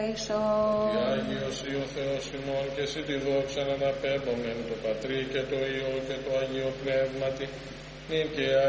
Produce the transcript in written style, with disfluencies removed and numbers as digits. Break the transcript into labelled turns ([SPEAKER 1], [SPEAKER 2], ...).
[SPEAKER 1] ελέησον.
[SPEAKER 2] Και Άγιος ή ο Θεός ημών και εσύ τη δόξα να αναπέμπομεν το Πατρί και το Υιό και το Αγίο Πνεύματι, νυν και